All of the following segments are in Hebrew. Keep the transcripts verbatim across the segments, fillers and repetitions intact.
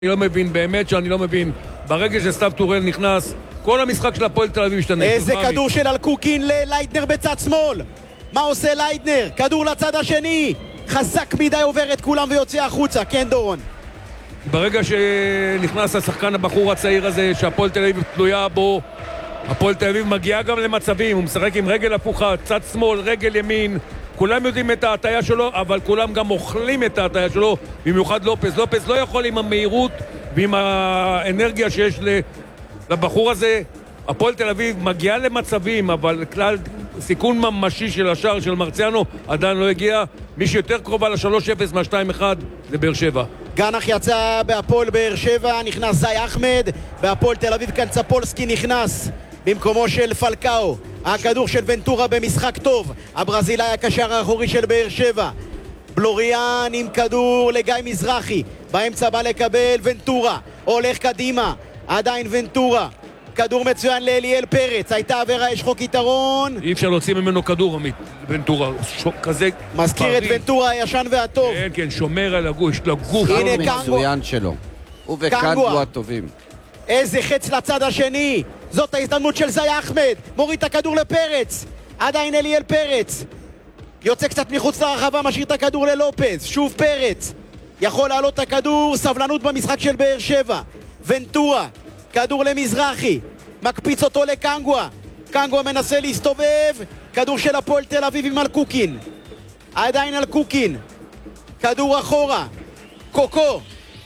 אני לא מבין, באמת שאני לא מבין. ברגע שסתיו טוראל נכנס, כל המשחק של הפועל תל אביב משתנה. איזה כדור של אלקוקין ללייטנר בצד שמאל. מה עושה לייטנר? כדור לצד השני. חזק מדי, עובר את כולם ויוצא החוצה. כן, דורון. ברגע שנכנס השחקן הבחור הצעיר הזה, שהפועל תל אביב תלויה בו, הפועל תל אביב מגיעה גם למצבים. הוא משחק עם רגל הפוכה, צד שמאל, רגל ימין. כולם יודעים את ההטיה שלו, אבל כולם גם אוכלים את ההטיה שלו, במיוחד לופס. לופס לא יכול עם המהירות ועם האנרגיה שיש לבחור הזה. הפועל תל אביב מגיעה למצבים, אבל כלל סיכון ממשי של השער של מרציאנו עדיין לא הגיע. מי שיותר קרובה ל-שלוש אפס מה-שתיים אחד זה באר שבע. גנח יצא בהפועל באר שבע, נכנס זי אחמד. בהפועל תל אביב קנצפולסקי נכנס במקומו של פלקאו. הכדור של ונטורה במשחק טוב. הברזילאי הקשר האחורי של באר שבע. בלוריאן עם כדור לגיא מזרחי. באמצע בא לקבל ונטורה. הולך קדימה. עדיין ונטורה. כדור מצוין לאליאל פרץ. הייתה עבירה, יש חוק יתרון. אי אפשר להוציא ממנו כדור, עמית. ונטורה, כזה... מזכיר את ונטורה הישן והטוב. כן, כן, שומר על הגוף, יש לו גוף. הנה קנגו. מצוין שלו. הוא וקנגו הטובים. איזה חץ לצד השני. זאת ההזדמנות של זי אחמד. מוריד את הכדור לפרץ. עדיין אליאל פרץ. יוצא קצת מחוץ לרחבה, משאיר את הכדור ללופז. שוב פרץ. יכול לעלות את הכדור, סבלנות במשחק של באר שבע. ונטורה. כדור למזרחי. מקפיץ אותו לקנגואה. קנגואה מנסה להסתובב. כדור של הפועל תל אביב עם אלקוקין. עדיין אלקוקין. כדור אחורה. קוקו.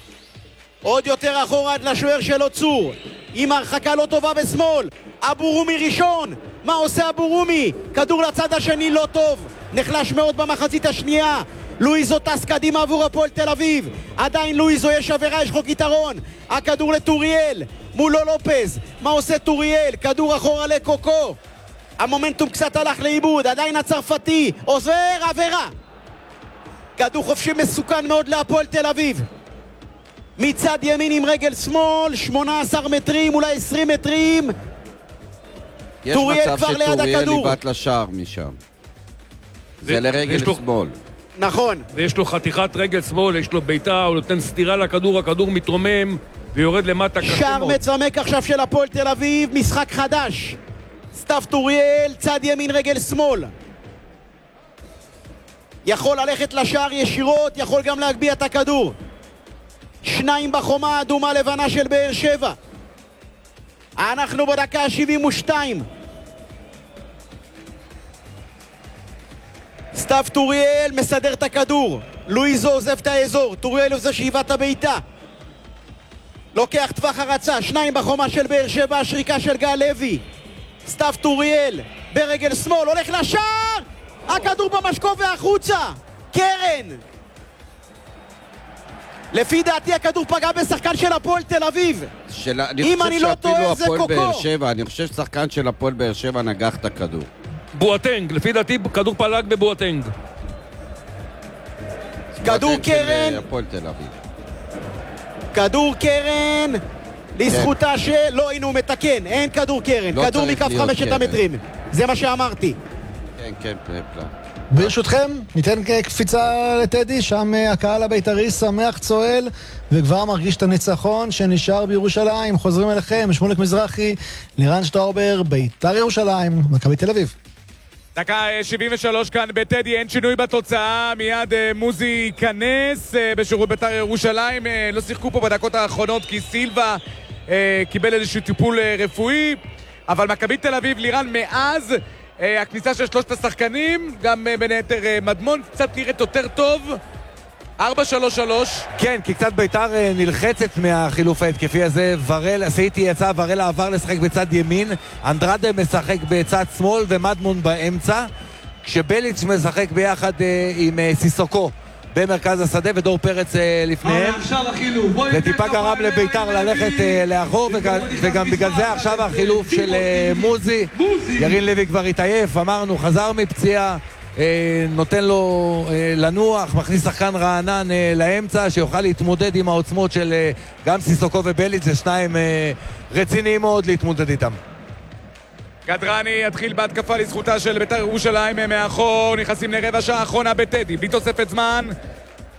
עוד יותר אחורה עד לשוער שלו צור. עם הרחקה לא טובה בשמאל. אבו רומי ראשון. מה עושה אבו רומי? כדור לצד השני לא טוב. נחלש מאוד במחצית השנייה. לואיזו טס קדימה עבור הפועל תל אביב. עדיין לואיזו, יש עבירה, יש חוק יתרון. הכדור לטוריאל. מולו לופז. מה עושה טוריאל? כדור אחורה לקוקו. המומנטום קצת הלך לאיבוד. עדיין הצרפתי. עוזר, עבירה. כדור חופשי מסוכן מאוד להפועל תל אביב. מצד ימין עם רגל שמאל, שמונה עשרה מטרים, אולי עשרים מטרים. יש מצב שטוריאל ליבת לשער משם. זה לרגל שמאל. נכון. ויש לו חתיכת רגל שמאל, יש לו ביתה, הוא נותן סתירה לכדור, הכדור מתרומם ויורד למטה. שער מצמק עכשיו של הפועל תל אביב, משחק חדש. סתיו טוריאל, צד ימין רגל שמאל. יכול ללכת לשער ישירות, יכול גם להגביה את הכדור. שניים בחומה האדומה לבנה של באר שבע. אנחנו בדקה ה-שבעים ושתיים. סתיו טוריאל מסדר את הכדור. לואיזו עוזב את האזור. טוריאל הוא זה שאיבה את הביתה. לוקח טווח הרצה. שניים בחומה של באר שבע. השריקה של גל לוי. סתיו טוריאל ברגל שמאל הולך לשער. הכדור במשקוף והחוצה. קרן. לפי דעתי הכדור פגע בשחקן של הפועל תל אביב. של... אם אני לא טועה זה קוקו. אני חושב ששחקן של הפועל באר שבע נגח את הכדור. בואטנג, לפי דעתי כדור פלג בבואטנג. כדור קרן. הפועל תל אביב. כדור קרן. לזכותה של... לא, הנה הוא מתקן. אין כדור קרן. כדור מכף חמשת המטרים. זה מה שאמרתי. כן, כן, פלא. ברשותכם, ניתן קפיצה לטדי, שם הקהל הבית"רי שמח, צועל, וכבר מרגיש את הניצחון שנשאר בירושלים. חוזרים אליכם, שמוליק מזרחי, לירן שטראובר, בית"ר ירושלים, מכבי תל אביב. דקה שבעים ושלוש כאן בטדי, אין שינוי בתוצאה, מיד מוזי ייכנס בשירות בית"ר ירושלים. לא שיחקו פה בדקות האחרונות כי סילבה קיבל איזשהו טיפול רפואי, אבל מכבי תל אביב, לירן, מאז הכניסה של שלושת השחקנים, גם בין היתר מדמון, קצת נראית יותר טוב. ארבע שלוש שלוש. כן, כי קצת בית"ר נלחצת מהחילוף ההתקפי הזה. ורל, סייטי יצא, ורל עבר לשחק בצד ימין, אנדרדה משחק בצד שמאל ומדמון באמצע, כשבליץ משחק ביחד עם סיסוקו במרכז השדה ודור פרץ לפניהם. זה טיפה גרם לבית"ר ללכת לאחור, וגם בגלל זה עכשיו החילוף של מוזי. ירין לוי כבר התעייף, אמרנו, חזר מפציעה, נותן לו לנוח, מכניס שחקן רענן לאמצע שיוכל להתמודד עם העוצמות של גם סיסוקו ובליץ. זה שניים רציניים מאוד להתמודד איתם. גדרני יתחיל בהתקפה לזכותה של בית"ר ירושלים מאחור, נכנסים לרבע שעה האחרונה בטדי, בלי תוספת זמן.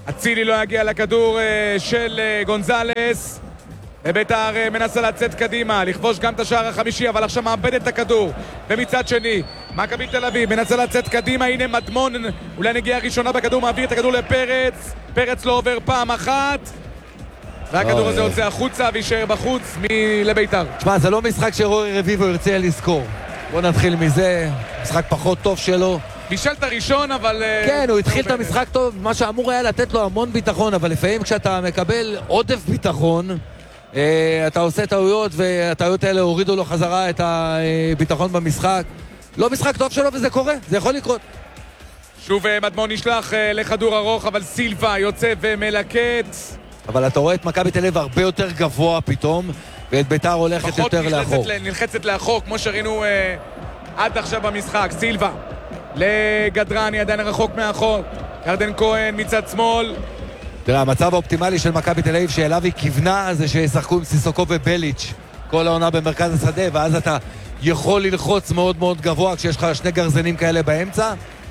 אצילי לא יגיע לכדור של גונזלס. וביתר מנסה לצאת קדימה, לכבוש גם את השער החמישי, אבל עכשיו מאבד את הכדור. ומצד שני, מכבי תל אביב מנסה לצאת קדימה, הנה מדמון, אולי נגיעה ראשונה בכדור, מעביר את הכדור לפרץ. פרץ לא עובר פעם אחת. והכדור הזה יוצא החוצה וישאר בחוץ לביתר. תשמע, זה לא משחק שרועי רביבו ירצה לזכור. בוא נתחיל מזה, משחק פחות טוב שלו. בישל את הראשון, אבל... כן, הוא התחיל את המשחק טוב, מה שאמור היה לתת לו המון ביטחון, אבל לפעמים כשאתה מקבל עודף ביטחון, אתה עושה טעויות, והטעויות האלה הורידו לו חזרה את הביטחון במשחק. לא משחק טוב שלו, וזה קורה, זה יכול לקרות. שוב מדמון נשלח לכדור ארוך, אבל סילבה יוצא ומלקט. אבל אתה רואה את מכבי תל אביב הרבה יותר גבוה פתאום, ואת ביתר הולכת יותר לאחור. פחות נלחצת לאחור, כמו שראינו אה, עד עכשיו במשחק. סילבה לגדרני, עדיין רחוק מאחור. ירדן כהן מצד שמאל. תראה, המצב האופטימלי של מכבי תל אביב שאליו היא כיוונה זה שישחקו עם סיסוקו ובליץ' כל העונה במרכז השדה, ואז אתה יכול ללחוץ מאוד מאוד גבוה כשיש לך שני גרזנים כאלה באמצע.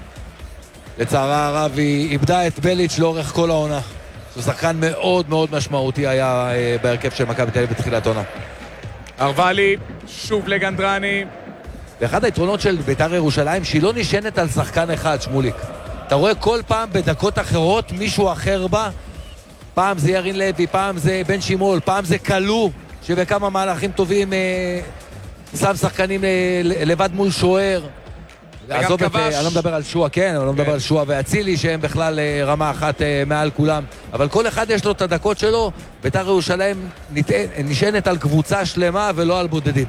לצערה הרב היא איבדה את בליץ' לאורך כל העונה. הוא שחקן מאוד מאוד משמעותי היה אה, בהרכב של מכבי תל אביב בתחילת עונה. ארבלי, שוב לגנדרני. ואחד היתרונות של ביתר ירושלים שהיא לא נשענת על שחקן אחד, שמוליק. אתה רואה כל פעם בדקות אחרות מישהו אחר בה. פעם זה ירין לוי, פעם זה בן שימול, פעם זה קלו, שבכמה מהלכים טובים אה, שם שחקנים אה, לבד מול שוער. עזוב את, אני לא מדבר על שועה, כן, אני לא מדבר על שועה ואצילי שהם בכלל רמה אחת מעל כולם, אבל כל אחד יש לו את הדקות שלו. ביתר ירושלים נשענת על קבוצה שלמה ולא על בודדים.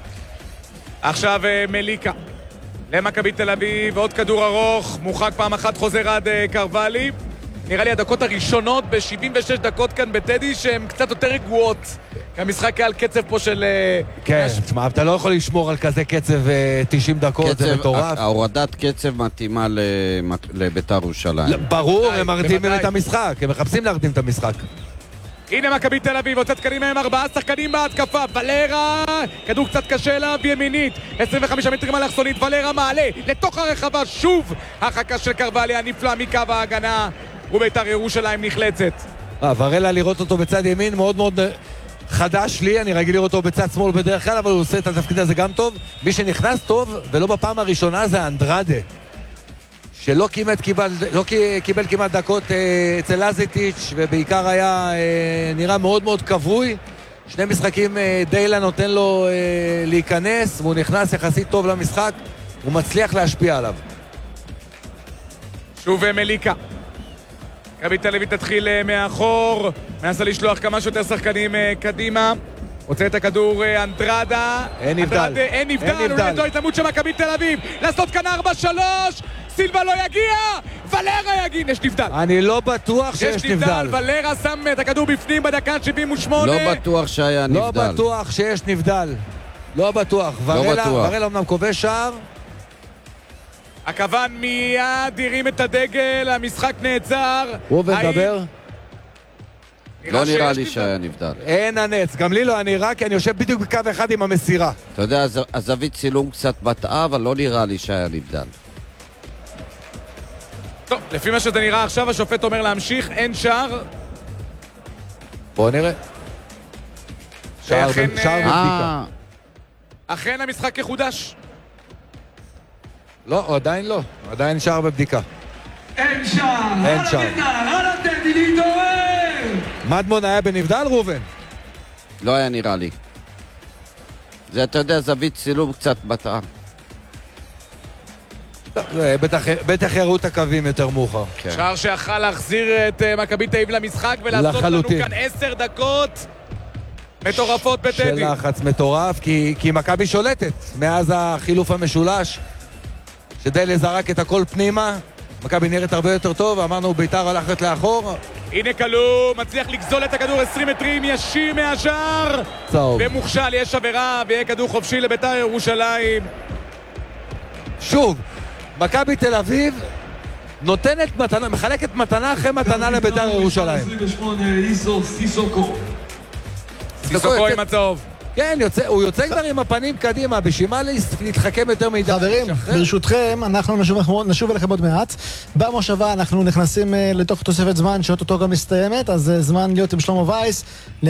עכשיו מליקה למכבי תל אביב, עוד כדור ארוך, מורחק פעם אחת, חוזר עד קרבלי. נראה לי הדקות הראשונות ב-שבעים ושש דקות כאן בטדי שהן קצת יותר רגועות. המשחק היה על קצב פה של... כן, תשמע, אתה לא יכול לשמור על כזה קצב תשעים דקות, זה מטורף. ההורדת קצב מתאימה לביתר ירושלים. ברור, הם מרדימים את המשחק, הם מחפשים להרדים את המשחק. הנה מכבי תל אביב, יוצאת קדימה עם ארבעה שחקנים בהתקפה. ולרה, כדור קצת קשה לה, בימינית, עשרים וחמישה מטרים אלכסונית, ולרה מעלה לתוך הרחבה, שוב הרחקה של קרבלי הנפלא מקו ההגנה, וביתר ירושלים נחלצת. ורלה לראות אותו בצד ימין מאוד מאוד חדש לי, אני רגיל לראות אותו בצד שמאל בדרך כלל, אבל הוא עושה את התפקיד הזה גם טוב. מי שנכנס טוב, ולא בפעם הראשונה, זה אנדרדה, שלא כמעט קיבל, לא קיבל כמעט דקות אה, אצל לזיטיץ', ובעיקר היה אה, נראה מאוד מאוד קבוי. שני משחקים אה, דיילה נותן לו אה, להיכנס, והוא נכנס יחסית טוב למשחק, הוא מצליח להשפיע עליו. שוב מליקה. מכבי תל אביב תתחיל מאחור, מנסה לשלוח כמה שיותר שחקנים קדימה. רוצה את הכדור אנדרדה. אין נבדל. אין נבדל, הוא נדו התאמות של מכבי תל אביב. לעשות כאן ארבע שלוש, סילבה לא יגיע, ולרה יגיע. יש נבדל. אני לא בטוח שיש נבדל. יש נבדל, ולרה שם את הכדור בפנים בדקה שבעים ושמונה. לא בטוח שהיה נבדל. לא בטוח שיש נבדל. לא בטוח. ורלה אומנם כובש שער. הכוון מיד הרים את הדגל, המשחק נעצר. הוא מדבר. לא נראה לי שהיה נבדל. אין הנץ, גם לי לא היה נראה, כי אני יושב בדיוק בקו אחד עם המסירה. אתה יודע, הזווית צילום קצת בטעה, אבל לא נראה לי שהיה נבדל. טוב, לפי מה שזה נראה עכשיו, השופט אומר להמשיך, אין שער. בואו נראה. שער בבדיקה. אכן המשחק יחודש. לא, עדיין לא. עדיין שער בבדיקה. אין שער. אין שער. על הטדי להתעורר. מדמון היה בנבדל, ראובן? לא היה נראה לי. זה, אתה יודע, זווית צילום קצת בטעה. בטח יראו את הקווים יותר מאוחר. שער שיכל להחזיר את מכבי תל אביב למשחק ולעשות לנו כאן עשר דקות מטורפות בטדי. של לחץ מטורף, כי מכבי שולטת מאז החילוף המשולש. שדיילה זרק את הכל פנימה, מכבי נראית הרבה יותר טוב, אמרנו ביתר הלכת לאחור. הנה קלו, מצליח לגזול את הכדור עשרים מטרים ישיר מהשער. צהוב. ומוכשל, יש עבירה, ויהיה כדור חופשי לביתר ירושלים. שוב, מכבי תל אביב נותנת מתנה, מחלקת מתנה אחרי מתנה לביתר ירושלים. סיסוקו עם הצהוב. כן, יוצא, הוא יוצא כבר עם הפנים קדימה, בשביל מה להתחכם יותר מידע. חברים, ברשותכם, אנחנו נשוב, נשוב אליכם עוד מעט. במושבה אנחנו נכנסים לתוך תוספת זמן, שאוטוטו גם מסתיימת, אז זמן להיות עם שלמה וייס.